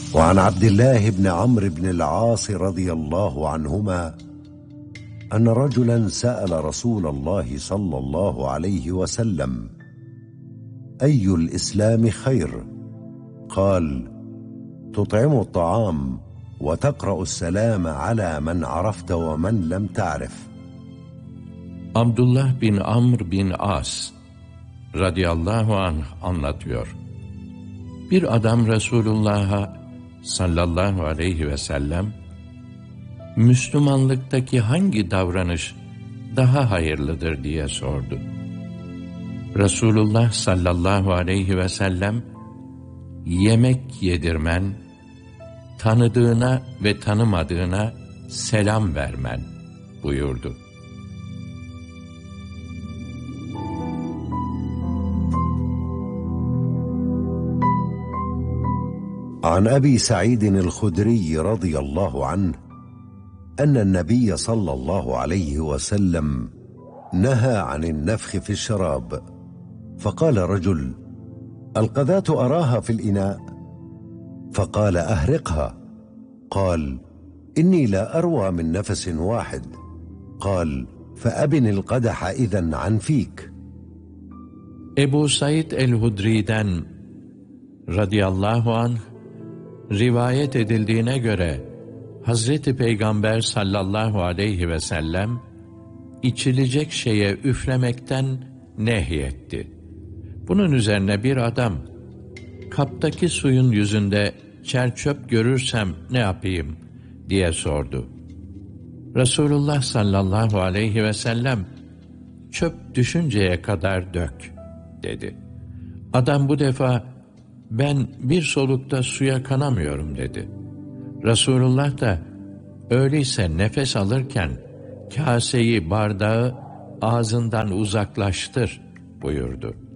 وعن عبد الله بن عمرو بن العاص رضي الله عنهما أن رجلا سأل رسول الله صلى الله عليه وسلم: أي الإسلام خير؟ قال: تطعم الطعام وتقرأ السلام على من عرفت ومن لم تعرف. Abdullah bin Amr bin As radıyallahu anh anlatıyor. Bir adam Resulullah'a sallallahu aleyhi ve sellem, Müslümanlıktaki hangi davranış daha hayırlıdır diye sordu. Resulullah sallallahu aleyhi ve sellem, yemek yedirmen, tanıdığına ve tanımadığına selam vermen buyurdu. عن أبي سعيد الخدري رضي الله عنه أن النبي صلى الله عليه وسلم نهى عن النفخ في الشراب، فقال رجل: القذاة أراها في الإناء، فقال: أهرقها. قال: إني لا أروى من نفس واحد. قال: فأبن القدح إذن عن فيك. Ebu Said el-Hudri'den radıyallahu anh rivayet edildiğine göre Hazreti Peygamber sallallahu aleyhi ve sellem içilecek şeye üflemekten nehyetti. Bunun üzerine bir adam, kaptaki suyun yüzünde çer çöp görürsem ne yapayım diye sordu. Resulullah sallallahu aleyhi ve sellem, çöp düşünceye kadar dök dedi. Adam bu defa, ben bir solukta suya kanamıyorum dedi. Resulullah da, öyleyse nefes alırken kaseyi, bardağı ağzından uzaklaştır buyurdu.